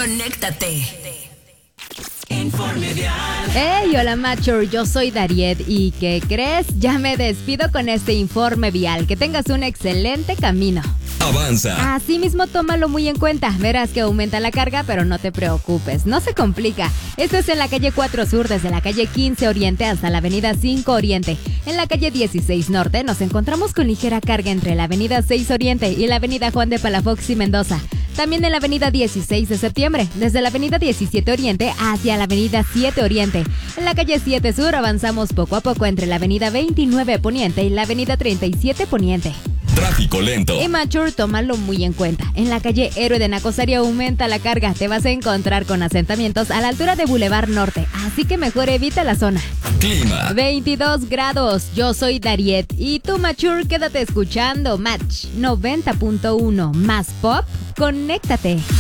Conéctate. Informe Vial. Hey, hola Mature, yo soy Dariet y ¿qué crees? Ya me despido con este informe vial. Que tengas un excelente camino. Avanza. Asimismo, tómalo muy en cuenta. Verás que aumenta la carga, pero no te preocupes, no se complica. Esto es en la calle 4 Sur, desde la calle 15 Oriente hasta la avenida 5 Oriente. En la calle 16 Norte nos encontramos con ligera carga entre la avenida 6 Oriente y la avenida Juan de Palafox y Mendoza. También en la avenida 16 de septiembre, desde la avenida 17 Oriente hacia la avenida 7 Oriente. En la calle 7 Sur avanzamos poco a poco entre la avenida 29 Poniente y la avenida 37 Poniente. Tráfico lento. Y Mature, tómalo muy en cuenta. En la calle Héroe de Nacosari aumenta la carga. Te vas a encontrar con asentamientos a la altura de Boulevard Norte, así que mejor evita la zona. Clima. 22 grados. Yo soy Dariet y tú, Mature, quédate escuchando Match 90.1 más pop. Conéctate.